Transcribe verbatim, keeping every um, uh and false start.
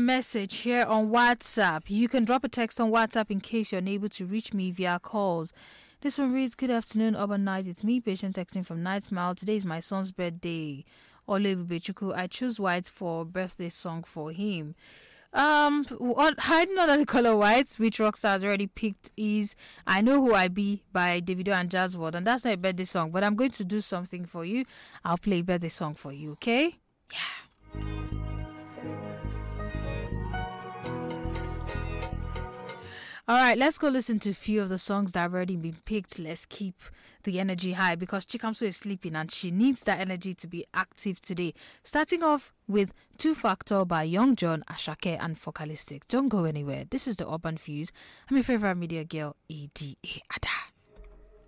message here on WhatsApp. You can drop a text on WhatsApp in case you're unable to reach me via calls. This one reads, good afternoon, Urban Night. It's me, patient texting from Night Mile. Today is my son's birthday. Olubechuku. I choose white for birthday song for him. Um, what, I know that the color white, which Rockstar has already picked, is I Know Who I Be by Davido and Jazz World, and that's not a birthday song, but I'm going to do something for you. I'll play a birthday song for you, okay? Yeah. All right, let's go listen to a few of the songs that have already been picked. Let's keep the energy high because Chikamso is sleeping and she needs that energy to be active today. Starting off with Two Factor by Young John, Ashake and Focalistic. Don't go anywhere. This is the Urban Fuse. I'm your favorite media girl, A D A Ada.